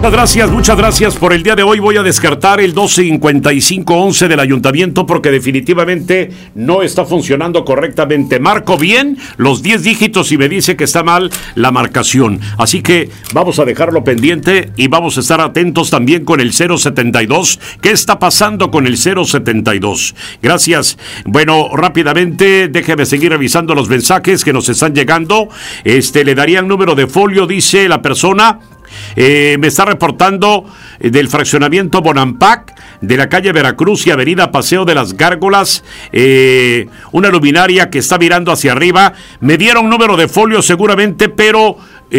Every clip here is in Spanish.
Muchas gracias por el día de hoy. Voy a descartar el 125511 del ayuntamiento porque definitivamente no está funcionando correctamente. Marco bien los 10 dígitos y me dice que está mal la marcación. Así que vamos a dejarlo pendiente y vamos a estar atentos también con el 072. ¿Qué está pasando con el 072? Gracias. Bueno, rápidamente, déjeme seguir revisando los mensajes que nos están llegando. Le darían número de folio, dice la persona. Me está reportando del fraccionamiento Bonampak, de la calle Veracruz y avenida Paseo de las Gárgolas, una luminaria que está mirando hacia arriba. Me dieron número de folio seguramente, pero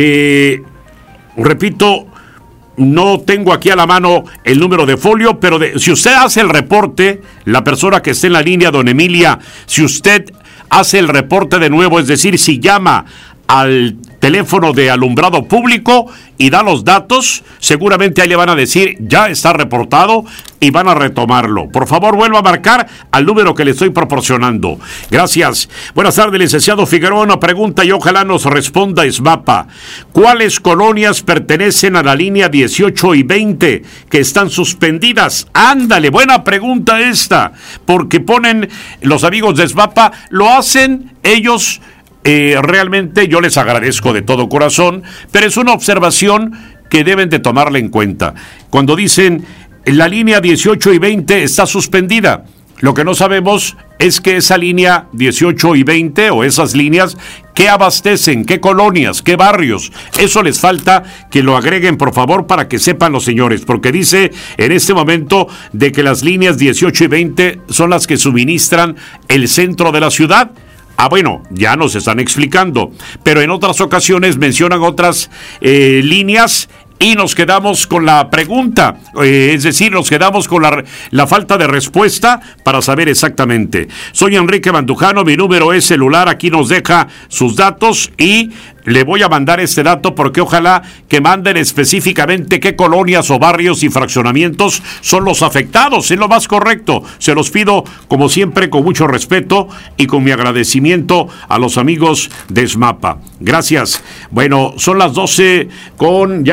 repito, no tengo aquí a la mano el número de folio, pero si usted hace el reporte, la persona que esté en la línea, don Emilia, si usted hace el reporte de nuevo, es decir, si llama al teléfono de alumbrado público y da los datos, seguramente ahí le van a decir, ya está reportado y van a retomarlo. Por favor, vuelva a marcar al número que le estoy proporcionando. Gracias. Buenas tardes, licenciado Figueroa. Una pregunta y ojalá nos responda SMAPA. ¿Cuáles colonias pertenecen a la línea 18 y 20 que están suspendidas? Ándale, buena pregunta esta, porque ponen los amigos de SMAPA, lo hacen ellos. Realmente yo les agradezco de todo corazón, pero es una observación que deben de tomarla en cuenta. Cuando dicen la línea 18 y 20 está suspendida, lo que no sabemos es que esa línea 18 y 20 o esas líneas, ¿qué abastecen? ¿Qué colonias? ¿Qué barrios? Eso les falta que lo agreguen, por favor, para que sepan los señores, porque dice en este momento de que las líneas 18 y 20 son las que suministran el centro de la ciudad. Bueno, ya nos están explicando, pero en otras ocasiones mencionan otras líneas y nos quedamos con la pregunta, es decir, nos quedamos con la falta de respuesta para saber exactamente. Soy Enrique Bandujano, mi número es celular, aquí nos deja sus datos y le voy a mandar este dato porque ojalá que manden específicamente qué colonias o barrios y fraccionamientos son los afectados, es lo más correcto. Se los pido, como siempre, con mucho respeto y con mi agradecimiento a los amigos de SMAPA. Gracias. Bueno, son las 12 con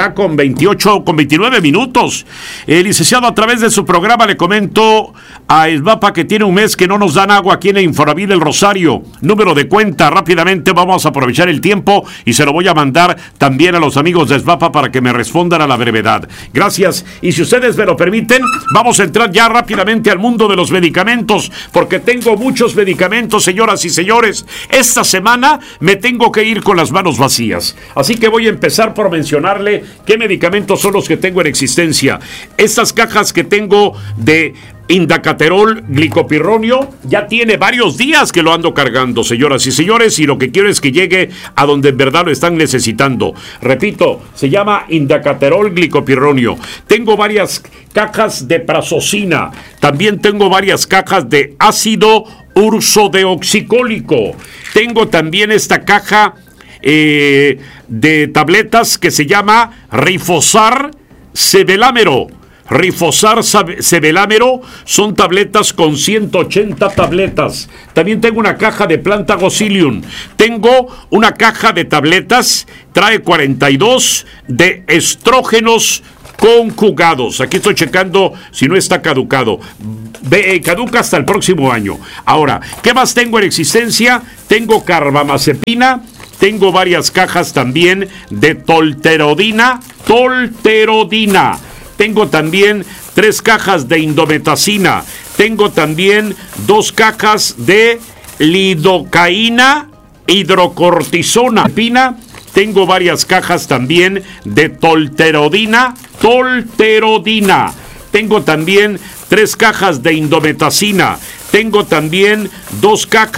29 minutos. Licenciado, a través de su programa le comento a SMAPA que tiene un mes que no nos dan agua aquí en el Infonavit del Rosario. Número de cuenta, rápidamente vamos a aprovechar el tiempo y se lo voy a mandar también a los amigos de SMAPA para que me respondan a la brevedad. Gracias. Y si ustedes me lo permiten, vamos a entrar ya rápidamente al mundo de los medicamentos, porque tengo muchos medicamentos, señoras y señores. Esta semana me tengo que ir con las manos vacías. Así que voy a empezar por mencionarle qué medicamentos son los que tengo en existencia. Estas cajas que tengo de Indacaterol Glicopirronio, ya tiene varios días que lo ando cargando, señoras y señores, y lo que quiero es que llegue a donde en verdad lo están necesitando. Repito, se llama Indacaterol Glicopirronio. Tengo varias cajas de Prazosina, también tengo varias cajas de ácido ursodeoxicólico. Tengo también esta caja de tabletas que se llama Rifosar Cebelámero. Rifosar Cebelámero son tabletas con 180 tabletas. También tengo una caja de Plantagocilium. Tengo una caja de tabletas, trae 42 de estrógenos conjugados. Aquí estoy checando si no está caducado. Caduca hasta el próximo año. Ahora, ¿qué más tengo en existencia? Tengo carbamazepina. Tengo varias cajas también de tolterodina. Tengo también 3 cajas de indometacina. Tengo también 2 cajas de lidocaína, hidrocortisona. Tengo varias cajas también de tolterodina. Tengo también 3 cajas de indometacina. Tengo también 2 cajas